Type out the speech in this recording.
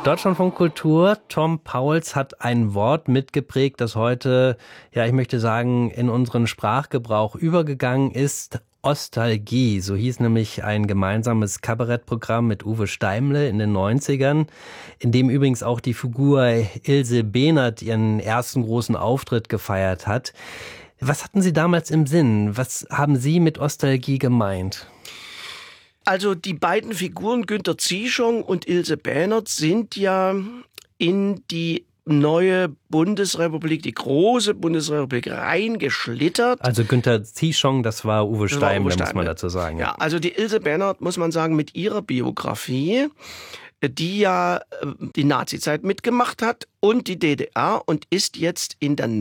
Deutschlandfunk Kultur. Tom Pauls hat ein Wort mitgeprägt, das heute, ja, ich möchte sagen, in unseren Sprachgebrauch übergegangen ist. Ostalgie, so hieß nämlich ein gemeinsames Kabarettprogramm mit Uwe Steimle in den 90ern, in dem übrigens auch die Figur Ilse Behnert ihren ersten großen Auftritt gefeiert hat. Was hatten Sie damals im Sinn? Was haben Sie mit Ostalgie gemeint? Also die beiden Figuren Günter Zieschong und Ilse Behnert sind ja in die neue Bundesrepublik, die große Bundesrepublik reingeschlittert. Also Günter Zieschong, das war Uwe Steimle, muss man dazu sagen. Ja, also die Ilse Behnert, muss man sagen, mit ihrer Biografie, die ja die Nazizeit mitgemacht hat und die DDR und ist jetzt in der